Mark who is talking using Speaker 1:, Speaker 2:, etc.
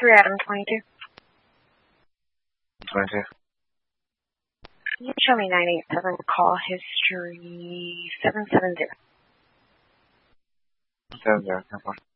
Speaker 1: 3 Adam 22.
Speaker 2: 22.
Speaker 1: You show me 987 call history 770.
Speaker 2: 70, 10-4.